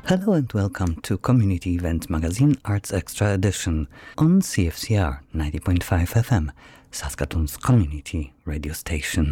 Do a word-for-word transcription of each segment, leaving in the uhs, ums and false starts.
Hello and welcome to Community Event Magazine Arts Extra Edition on C F C R ninety point five F M, Saskatoon's community radio station.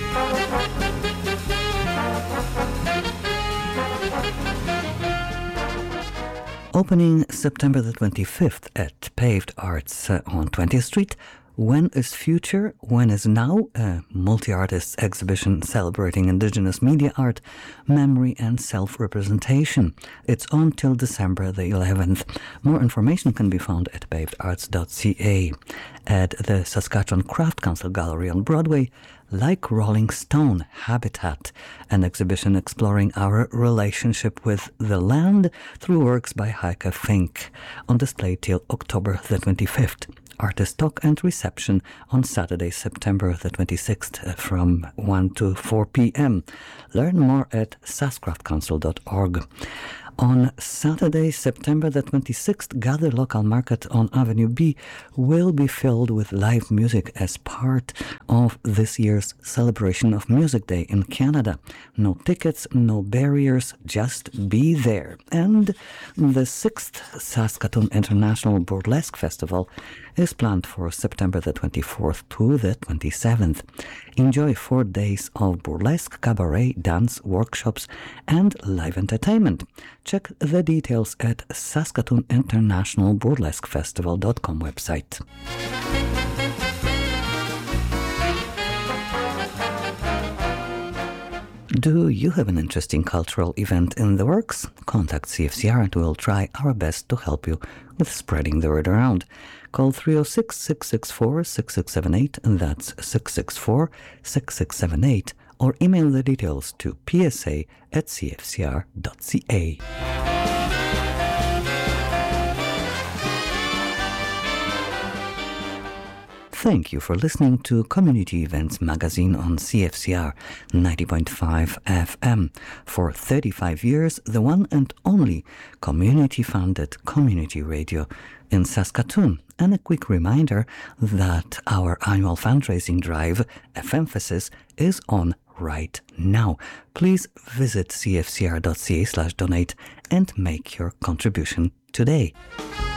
Opening September the twenty-fifth at Paved Arts uh, on twentieth Street, When is Future, When is Now, a multi-artist exhibition celebrating Indigenous media art, memory and self-representation. It's on till December the eleventh. More information can be found at paved arts dot c a. At the Saskatchewan Craft Council Gallery on Broadway, Like Rolling Stone Habitat, an exhibition exploring our relationship with the land through works by Heike Fink, on display till October the twenty-fifth. Artist talk and reception on Saturday, September the twenty-sixth from one to four p.m. Learn more at saskcraft council dot org. On Saturday, September the twenty-sixth, Gather Local Market on Avenue B will be filled with live music as part of this year's celebration of Music Day in Canada. No tickets, no barriers, just be there. And the sixth Saskatoon International Burlesque Festival is planned for September the twenty-fourth to the twenty-seventh. Enjoy four days of burlesque, cabaret, dance, workshops, and live entertainment. Check the details at Saskatoon International Burlesque Festival dot com website. Do you have an interesting cultural event in the works? Contact C F C R and we'll try our best to help you with spreading the word around. Call three oh six, six six four, six six seven eight, and that's six six four, six six seven eight, or email the details to p s a at c f c r dot c a. Thank you for listening to Community Events Magazine on C F C R ninety point five F M. For thirty-five years, the one and only community-funded community radio in Saskatoon. And a quick reminder that our annual fundraising drive, F-Emphasis, is on right now. Please visit c f c r dot c a slash donate and make your contribution today.